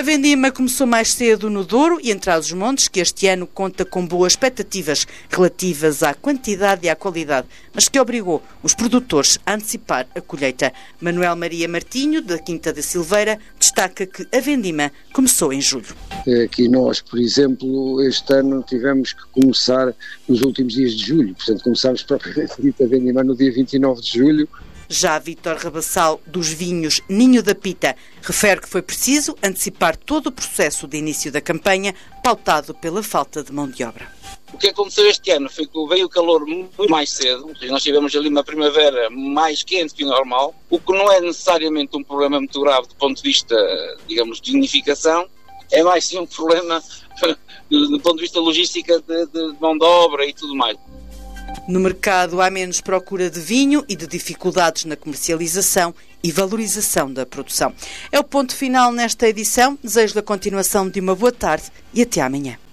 Vendima começou mais cedo no Douro e em Trás-os-Montes, que este ano conta com boas expectativas relativas à quantidade e à qualidade, mas que obrigou os produtores a antecipar a colheita. Manuel Maria Martinho, da Quinta da Silveira, destaca que a Vendima começou em julho. Aqui nós, por exemplo, este ano tivemos que começar nos últimos dias de julho, portanto começámos propriamente dita a Vendima no dia 29 de julho. Já Vítor Rabassal, dos vinhos Ninho da Pita, refere que foi preciso antecipar todo o processo de início da campanha, pautado pela falta de mão de obra. O que aconteceu este ano foi que veio o calor muito mais cedo, nós tivemos ali uma primavera mais quente que o normal, o que não é necessariamente um problema muito grave do ponto de vista, digamos, de unificação, é mais sim um problema do ponto de vista logística de mão de obra e tudo mais. No mercado há menos procura de vinho e de dificuldades na comercialização e valorização da produção. É o ponto final nesta edição. Desejo-lhe a continuação de uma boa tarde e até amanhã.